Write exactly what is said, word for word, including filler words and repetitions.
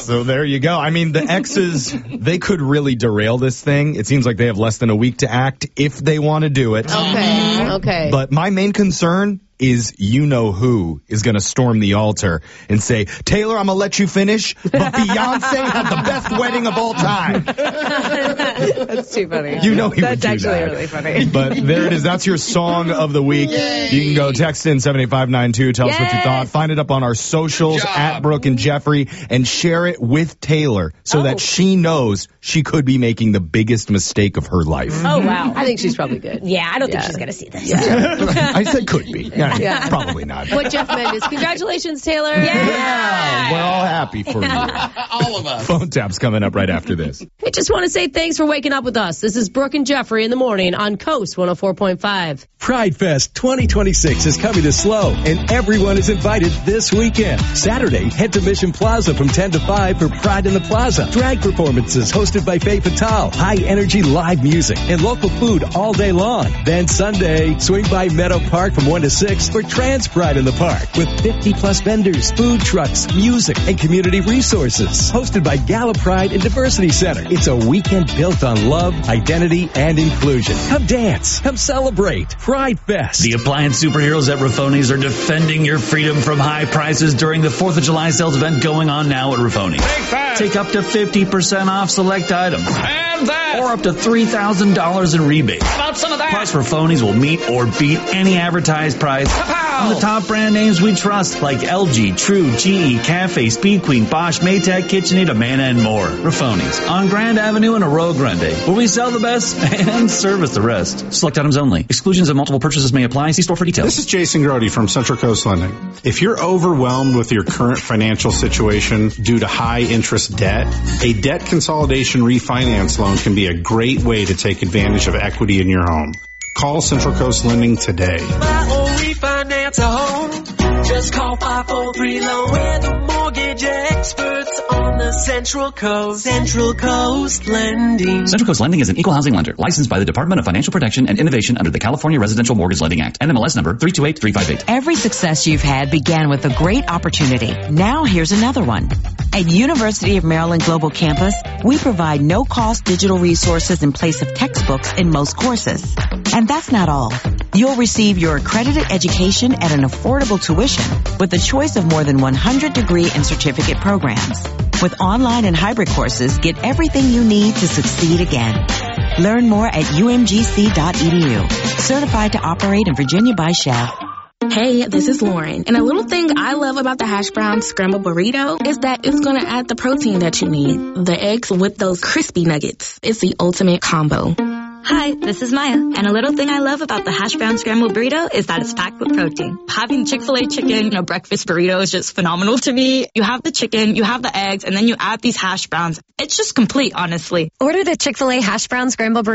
So there you go. I mean, the exes, they could really derail this thing. It seems like they have less than a week to act if they want to do it. Okay, okay. But my main concern is you-know-who is going to storm the altar and say, Taylor, I'm going to let you finish, but Beyonce had the best wedding of all time. That's too funny. You know he That's would do actually that. really funny. But there it is. That's your song of the week. Yay. You can go text in seven eight five nine two. Tell us what you Yes. thought. Find it up on our socials at Brooke and Jeffrey and share it with Taylor so Oh. that she knows she could be making the biggest mistake of her life. Oh, wow. I think she's probably good. Yeah, I don't think Yeah. she's going to see this. I said could be. Yeah, Yeah. Probably not. What Jeff meant is, congratulations, Taylor. Yeah, we're all happy for you. All of us. Phone tap's coming up right after this. I just want to say thanks for waking up with us. This is Brooke and Jeffrey in the morning on Coast one oh four point five. Pride Fest twenty twenty-six is coming to Slow, and everyone is invited this weekend. Saturday, head to Mission Plaza from ten to five for Pride in the Plaza. Drag performances hosted by Faye Fatal, high-energy live music, and local food all day long. Then Sunday, swing by Meadow Park from one to six for Trans Pride in the Park with fifty plus vendors, food trucks, music, and community resources. Hosted by Gala Pride and Diversity Center. It's a weekend built on love, identity, and inclusion. Come dance. Come celebrate. Pride Fest. The appliance superheroes at Raffoni's are defending your freedom from high prices during the fourth of July sales event going on now at Raffoni's. Take that. Take up to fifty percent off select items. And that. Or up to three thousand dollars in rebates. How about some of that? Plus, Raffoni's will meet or beat any advertised price on the top brand names we trust, like L G, True, G E, Cafe, Speed Queen, Bosch, Maytag, KitchenAid, Amana, and more. Raffoni's on Grand Avenue in Arroyo Grande, where we sell the best and service the rest. Select items only. Exclusions of multiple purchases may apply. See store for details. This is Jason Grody from Central Coast Lending. If you're overwhelmed with your current financial situation due to high interest debt, a debt consolidation refinance loan can be a great way to take advantage of equity in your home. Call Central Coast Lending today. Buy or refinance a home. Just call five four three loan. We're the mortgage experts on the Central Coast. Central Coast Lending. Central Coast Lending is an equal housing lender licensed by the Department of Financial Protection and Innovation under the California Residential Mortgage Lending Act. N M L S number three two eight three five eight. Every success you've had began with a great opportunity. Now here's another one. At University of Maryland Global Campus, we provide no-cost digital resources in place of textbooks in most courses. And that's not all. You'll receive your accredited education at an affordable tuition with a choice of more than one hundred degree and certificate programs. With online and hybrid courses, get everything you need to succeed again. Learn more at U M G C dot E D U. Certified to operate in Virginia by Chef. Hey, this is Lauren. And a little thing I love about the hash brown scramble burrito is that it's going to add the protein that you need. The eggs with those crispy nuggets. It's the ultimate combo. Hi, this is Maya, and a little thing I love about the hash brown scrambled burrito is that it's packed with protein. Having Chick-fil-A chicken in a breakfast burrito is just phenomenal to me. You have the chicken, you have the eggs, and then you add these hash browns. It's just complete, honestly. Order the Chick-fil-A hash brown scrambled burrito